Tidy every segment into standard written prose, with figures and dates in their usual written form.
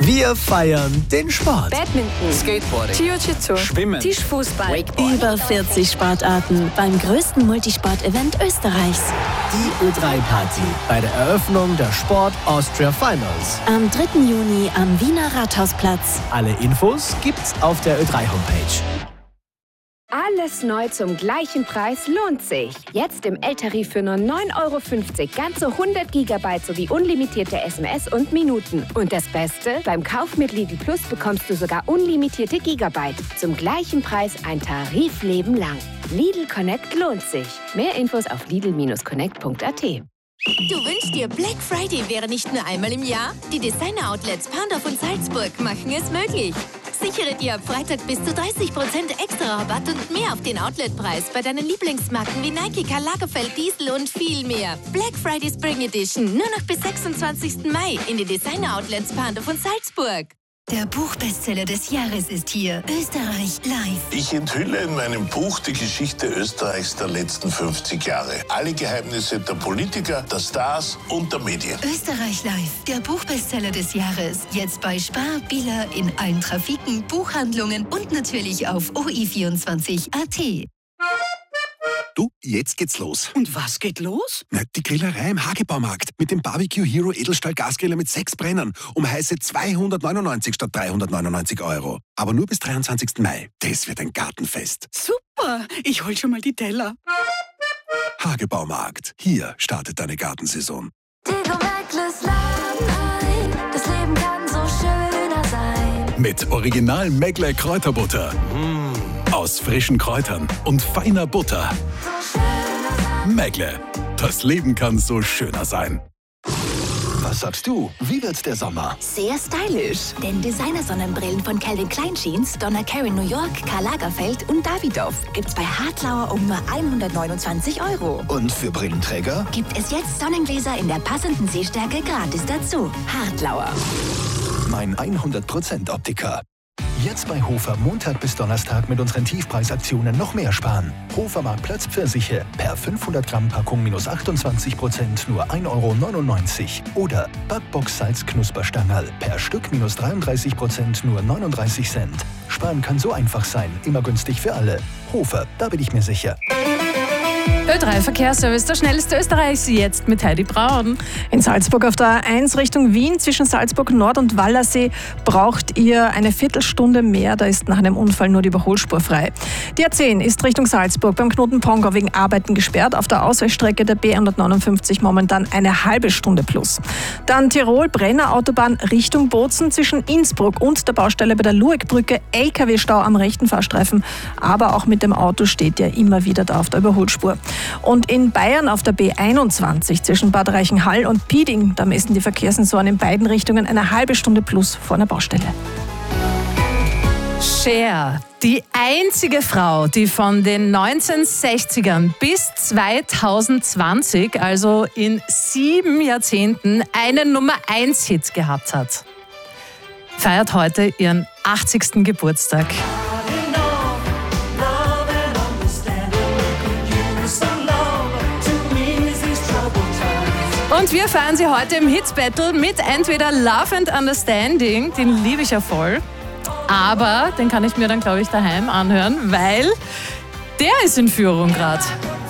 Wir feiern den Sport. Badminton, Skateboarding, Jiu-Jitsu, Schwimmen, Tischfußball, Wakeboard. Über 40 Sportarten beim größten Multisport-Event Österreichs. Die Ö3-Party bei der Eröffnung der Sport Austria Finals. Am 3. Juni am Wiener Rathausplatz. Alle Infos gibt's auf der Ö3-Homepage. Alles neu zum gleichen Preis lohnt sich. Jetzt im L-Tarif für nur 9,50 € ganze 100 GB sowie unlimitierte SMS und Minuten. Und das Beste? Beim Kauf mit Lidl Plus bekommst du sogar unlimitierte Gigabyte. Zum gleichen Preis ein Tarifleben lang. Lidl Connect lohnt sich. Mehr Infos auf lidl-connect.at. Du wünschst dir, Black Friday wäre nicht nur einmal im Jahr? Die Designer-Outlets Pandorf und Salzburg machen es möglich. Sichere dir ab Freitag bis zu 30% extra Rabatt und mehr auf den Outletpreis bei deinen Lieblingsmarken wie Nike, Karl Lagerfeld, Diesel und viel mehr. Black Friday Spring Edition nur noch bis 26. Mai in den Designer-Outlets Pandorf und Salzburg. Der Buchbestseller des Jahres ist hier. Österreich live. Ich enthülle in meinem Buch die Geschichte Österreichs der letzten 50 Jahre. Alle Geheimnisse der Politiker, der Stars und der Medien. Österreich live. Der Buchbestseller des Jahres. Jetzt bei Spar, Billa, in allen Trafiken, Buchhandlungen und natürlich auf OI24.at. Du, jetzt geht's los. Und was geht los? Na, die Grillerei im Hagebaumarkt mit dem Barbecue Hero Edelstahl Gasgriller mit 6 Brennern um heiße 299 statt 399 €. Aber nur bis 23. Mai. Das wird ein Gartenfest. Super, ich hol schon mal die Teller. Hagebaumarkt. Hier startet deine Gartensaison. Das Leben kann so schöner sein. Mit Original Megle Kräuterbutter. Aus frischen Kräutern und feiner Butter. Megle. Das Leben kann so schöner sein. Was sagst du? Wie wird der Sommer? Sehr stylisch. Denn Designer-Sonnenbrillen von Calvin Klein Jeans, Donna Karan New York, Karl Lagerfeld und Davidoff gibt's bei Hartlauer um nur 129 €. Und für Brillenträger? Gibt es jetzt Sonnengläser in der passenden Sehstärke gratis dazu. Hartlauer. Mein 100% Optiker. Jetzt bei Hofer Montag bis Donnerstag mit unseren Tiefpreisaktionen noch mehr sparen. Hofermarktplatz Pfirsiche per 500 Gramm Packung minus 28% nur 1,99 € oder Backbox Salz Knusperstangerl per Stück minus 33% nur 39 Cent. Sparen kann so einfach sein, immer günstig für alle. Hofer, da bin ich mir sicher. Ö3 Verkehrsservice, der schnellste Österreichs, jetzt mit Heidi Braun. In Salzburg auf der A1 Richtung Wien zwischen Salzburg Nord und Wallersee braucht ihr eine Viertelstunde mehr. Da ist nach einem Unfall nur die Überholspur frei. Die A10 ist Richtung Salzburg beim Knoten Pongau wegen Arbeiten gesperrt. Auf der Ausweichstrecke der B159 momentan eine halbe Stunde plus. Dann Tirol-Brenner Autobahn Richtung Bozen zwischen Innsbruck und der Baustelle bei der Lueckbrücke. LKW-Stau am rechten Fahrstreifen. Aber auch mit dem Auto steht ja immer wieder da auf der Überholspur. Und in Bayern auf der B21 zwischen Bad Reichenhall und Pieding, da messen die Verkehrssensoren in beiden Richtungen eine halbe Stunde plus vor einer Baustelle. Cher, die einzige Frau, die von den 1960ern bis 2020, also in 7 Jahrzehnten, einen Nummer-1-Hit gehabt hat, feiert heute ihren 80. Geburtstag. Und wir feiern sie heute im Hits Battle mit entweder Love and Understanding, den liebe ich ja voll, aber den kann ich mir dann, glaube ich, daheim anhören, weil der ist in Führung gerade.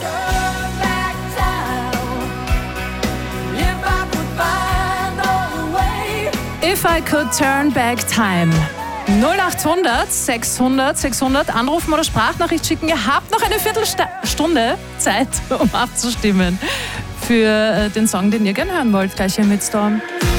If I Could Turn Back Time. 0800 600 600 anrufen oder Sprachnachricht schicken. Ihr habt noch eine Viertelstunde Zeit, um abzustimmen für den Song, den ihr gerne hören wollt, gleich hier mit Storm.